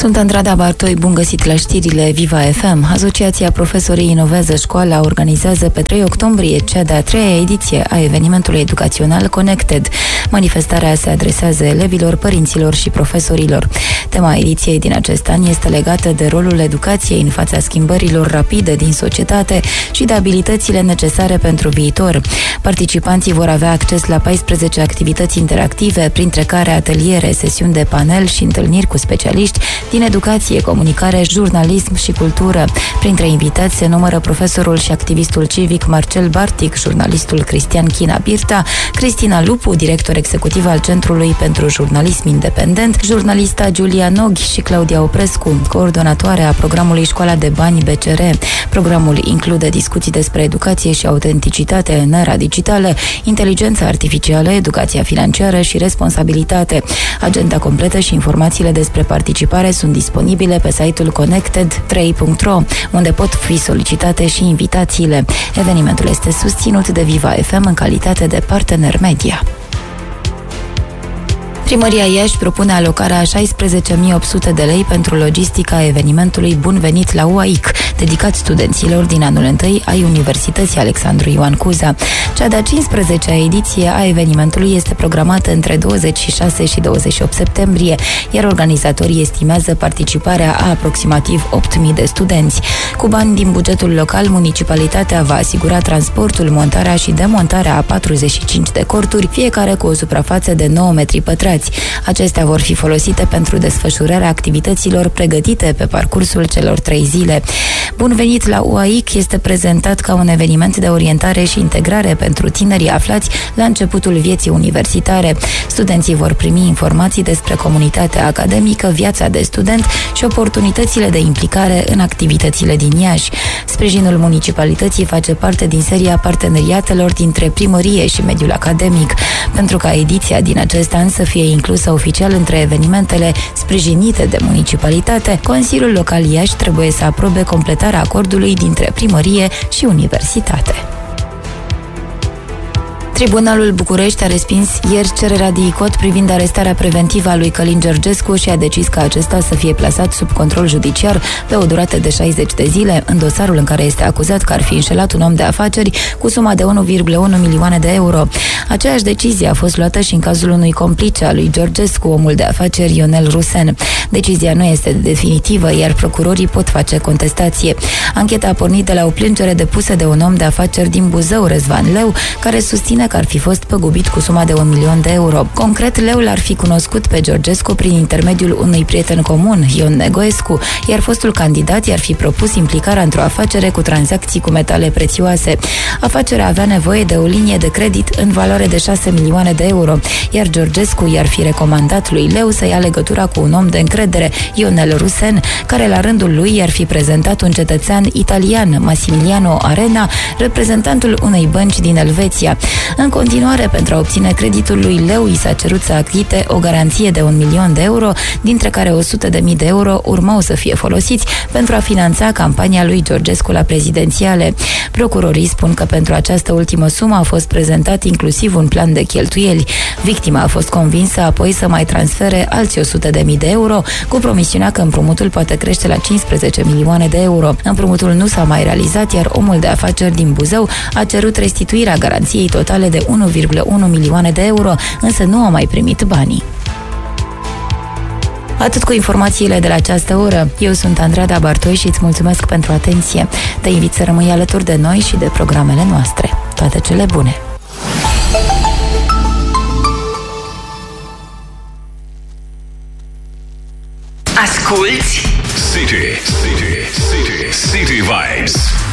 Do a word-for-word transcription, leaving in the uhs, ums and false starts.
Sunt Andrada Bartoi, bun găsit la știrile Viva F M. Asociația Profesorii Inovează Școala organizează pe trei octombrie cea de-a treia ediție a evenimentului educațional Connected. Manifestarea se adresează elevilor, părinților și profesorilor. Tema ediției din acest an este legată de rolul educației în fața schimbărilor rapide din societate și de abilitățile necesare pentru viitor. Participanții vor avea acces la paisprezece activități interactive, printre care ateliere, sesiuni de panel și întâlniri cu specialiști din educație, comunicare, jurnalism și cultură. Printre invitați se numără profesorul și activistul civic Marcel Bartic, jurnalistul Cristian China Birta, Cristina Lupu, director executiv al Centrului pentru Jurnalism Independent, jurnalista Giulia Noghi și Claudia Oprescu, coordonatoare a programului Școala de Bani B C R. Programul include discuții despre educație și autenticitate în era digitală, inteligența artificială, educația financiară și responsabilitate. Agenda completă și informațiile despre participare sunt disponibile pe site-ul connected trei punct ro, unde pot fi solicitate și invitațiile. Evenimentul este susținut de Viva F M în calitate de partener media. Primăria Iași propune alocarea a șaisprezece mii opt sute de lei pentru logistica evenimentului Bun venit la U A I C, dedicat studenților din anul întâi ai Universității Alexandru Ioan Cuza. Cea de-a cincisprezecea ediție a evenimentului este programată între douăzeci și șase și douăzeci și opt septembrie, iar organizatorii estimează participarea a aproximativ opt mii de studenți. Cu bani din bugetul local, municipalitatea va asigura transportul, montarea și demontarea a patruzeci și cinci de corturi, fiecare cu o suprafață de nouă metri pătrați. Acestea vor fi folosite pentru desfășurarea activităților pregătite pe parcursul celor trei zile. Bun venit la U A I C este prezentat ca un eveniment de orientare și integrare pentru tinerii aflați la începutul vieții universitare. Studenții vor primi informații despre comunitatea academică, viața de student și oportunitățile de implicare în activitățile din Iași. Sprijinul municipalității face parte din seria parteneriatelor dintre primărie și mediul academic. Pentru ca ediția din acest an să fie inclusă oficial între evenimentele sprijinite de municipalitate, Consiliul Local Iași trebuie să aprobe completarea acordului dintre primărie și universitate. Tribunalul București a respins ieri cererea de icot privind arestarea preventivă a lui Călin Georgescu și a decis ca acesta să fie plasat sub control judiciar pe o durată de șaizeci de zile în dosarul în care este acuzat că ar fi înșelat un om de afaceri cu suma de unu virgulă unu milioane de euro. Aceeași decizie a fost luată și în cazul unui complice al lui Georgescu, omul de afaceri Ionel Rusen. Decizia nu este definitivă, iar procurorii pot face contestație. Ancheta a pornit de la o plângere depusă de un om de afaceri din Buzău, Răzvan Leu, care susține că ar fi fost păgubit cu suma de un milion de euro. Concret, Leu l-ar fi cunoscut pe Georgescu prin intermediul unui prieten comun, Ion Negoescu, iar fostul candidat i-ar fi propus implicarea într-o afacere cu tranzacții cu metale prețioase. Afacerea avea nevoie de o linie de credit în valoare de șase milioane de euro, iar Georgescu i-ar fi recomandat lui Leu să ia legătura cu un om de încredere, Ionel Rusen, care la rândul lui i-ar fi prezentat un cetățean italian, Massimiliano Arena, reprezentantul unei bănci din Elveția. În continuare, pentru a obține creditul lui Leu, i s-a cerut să achite o garanție de un milion de euro, dintre care o sută de mii de euro urmau să fie folosiți pentru a finanța campania lui Georgescu la prezidențiale. Procurorii spun că pentru această ultimă sumă a fost prezentat inclusiv un plan de cheltuieli. Victima a fost convinsă apoi să mai transfere alți o sută de mii de euro, cu promisiunea că împrumutul poate crește la cincisprezece milioane de euro. Împrumutul nu s-a mai realizat, iar omul de afaceri din Buzău a cerut restituirea garanției totale de unu virgulă unu milioane de euro, însă nu a mai primit banii. Atât cu informațiile de la această oră. Eu sunt Andrada Bartoi și îți mulțumesc pentru atenție. Te invit să rămâi alături de noi și de programele noastre. Toate cele bune! Asculți City, City, City, City Vibes.